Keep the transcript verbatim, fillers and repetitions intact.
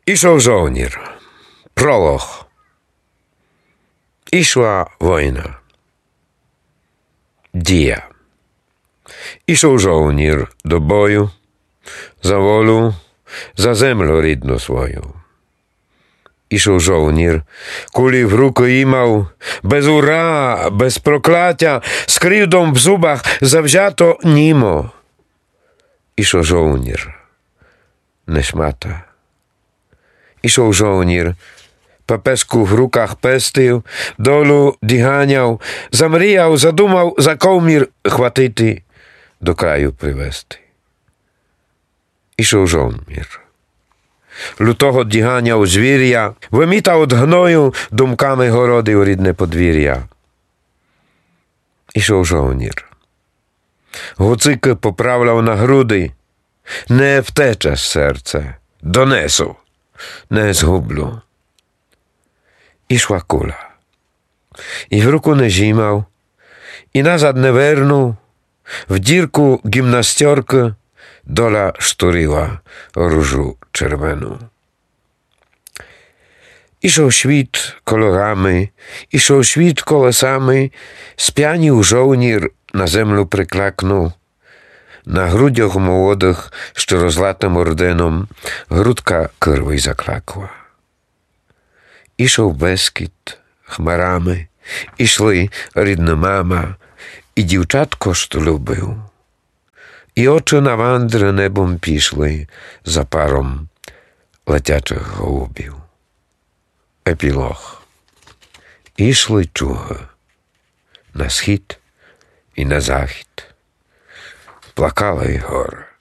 Ішов жовнір. Пролог. Ішла війна. Дія. Ішов жовнір до бою, за волю, за землю рідну свою. Ішов жовнір, кулі в руки імав, без ура, без прокляття, з кривдом в зубах завзято німо. Ішов жовнір, не шмата. Ішов жовнір, папеску в руках пестив, долу діганяв, замріяв, задумав за ковмір хватити, до краю привести. Ішов жовнір. Лютого діганяв звір'я, вимітав од гною, думками городив рідне подвір'я. Ішов жовнір. Гуцики поправляв на груди, не втече серце, донесу, не згублю. Ішла куля. І в руку не жімав, і назад не вернув, в дірку гімнастерки доля штурила różu czerwoną. Ішов świt kolorami, ішов świt колесами, сп'янів жовнір, на землю приклакнув. На грудях молодих, що розлатим орденом, грудка кирви заклакла. Ішов Бескід хмарами, ішли рідна мама, і дівчатко, що любив. І очі на вандри небом пішли за паром летячих голубів. Епілог. Ішли чуги на схід і на захід. Плакали гори.